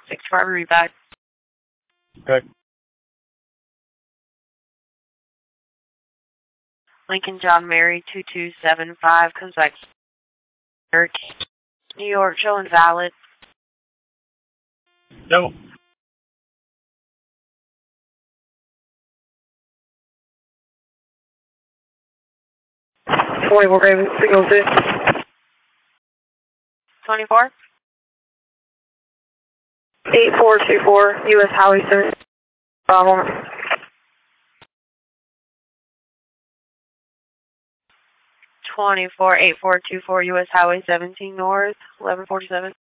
65 reback. Okay. Lincoln John Mary 2275 comes back. New York showing valid. No. Signal 2. 24? 8424, U.S. Highway 7. Bravo. 24, 8424, U.S. Highway 17 North, 1147.